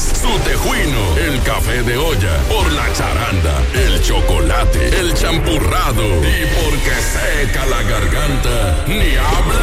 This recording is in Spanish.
martes, su tejuino, el café de olla, por la charanda, el chocolate, el champurrado y porque seca la garganta, ni habla